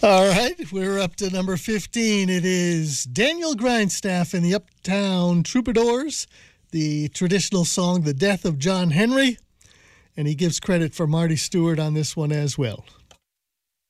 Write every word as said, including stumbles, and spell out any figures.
All right, we're up to number fifteen. It is Daniel Grindstaff and the Uptown Troubadours, the traditional song, The Death of John Henry. And he gives credit for Marty Stewart on this one as well.